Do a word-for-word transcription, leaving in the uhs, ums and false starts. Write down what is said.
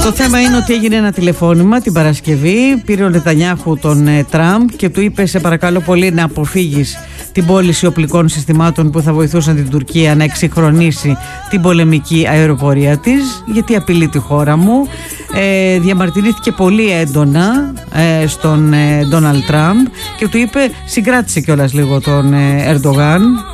Το θέμα είναι ότι έγινε ένα τηλεφώνημα την Παρασκευή. Πήρε ο Νετανιάχου τον ε, Τραμπ και του είπε: σε παρακαλώ πολύ να αποφύγεις την πώληση οπλικών συστημάτων που θα βοηθούσαν την Τουρκία να εξυγχρονίσει την πολεμική αεροπορία της, γιατί απειλεί τη χώρα μου. Ε, διαμαρτυρήθηκε πολύ έντονα ε, στον Ντόναλντ Τραμπ και του είπε, συγκράτησε κιόλας λίγο τον ε, Ερντογάν